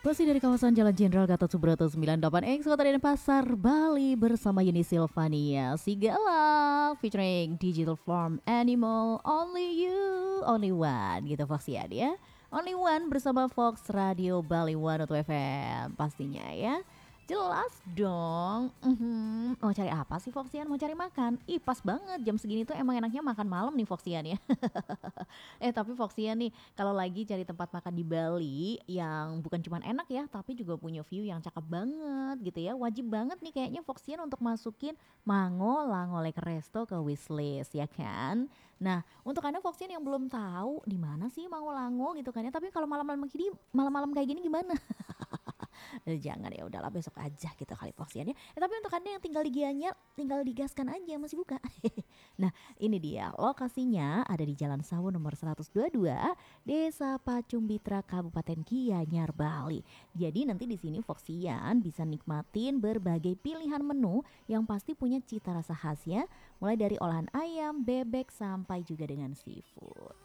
Masih dari kawasan Jalan Jenderal Gatot Subroto 98X Kota Denpasar, Bali bersama Yuni Silvania Sigala featuring Digital Farm Animal Only You, Only One gitu Foxian ya. Only One bersama Fox Radio Bali One FM pastinya ya. Jelas dong. Mau cari apa sih Foxian? Mau cari makan? Ih pas banget jam segini tuh emang enaknya makan malam nih Foxian ya. Tapi Foxian nih kalau lagi cari tempat makan di Bali yang bukan cuman enak ya, tapi juga punya view yang cakep banget gitu ya. Wajib banget nih kayaknya Foxian untuk masukin Mango Langolek Resto ke wishlist ya kan. Nah, untuk Anda Foxian yang belum tahu di mana sih Mango Lango gitu kan ya. Tapi kalau malam-malam kayak gini gimana? Jangan ya udahlah besok aja gitu kali Foxian ya. Tapi untuk Anda yang tinggal di Gianyar, tinggal digaskan aja masih buka. Nah, ini dia lokasinya ada di Jalan Sawu nomor 122, Desa Pacumbitra, Kabupaten Gianyar, Bali. Jadi nanti di sini Foxian bisa nikmatin berbagai pilihan menu yang pasti punya cita rasa khasnya, mulai dari olahan ayam, bebek sampai juga dengan seafood.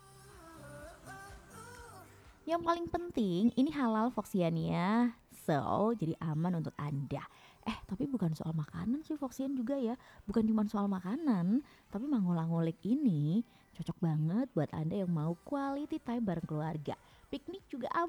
Yang paling penting ini halal Foxian ya. So, jadi aman untuk Anda. Tapi bukan soal makanan sih Foxian juga ya. Bukan cuma soal makanan, tapi mangolang-ngolik ini cocok banget buat Anda yang mau quality time bareng keluarga. Piknik juga